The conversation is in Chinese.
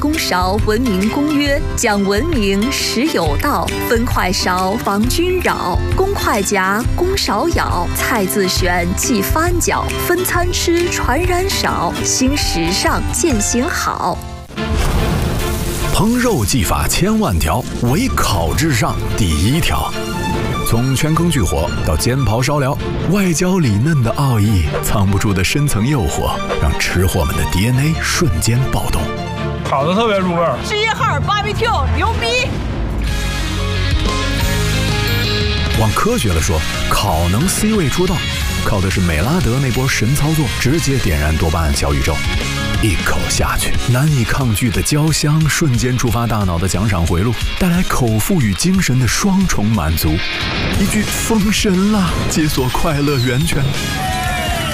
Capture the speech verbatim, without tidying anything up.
宫勺文明公约，讲文明实有道，分快勺防君扰，公筷夹，公勺舀，菜自选即翻搅，分餐吃传染少，新时尚践行好。 烹肉技法千万条，唯烤至上第一条。从全坑巨火到煎刨烧燎，外焦里嫩的奥义，藏不住的深层诱惑，让吃货们的 D N A 瞬间暴动。 烤的特别入味儿， 吃一号 B B Q 牛逼！ 往科学了说，烤能 C 位出道，靠的是美拉德那波神操作，直接点燃多巴胺小宇宙。一口下去，难以抗拒的焦香瞬间触发大脑的奖赏回路，带来口腹与精神的双重满足。一句封神了，解锁快乐源泉。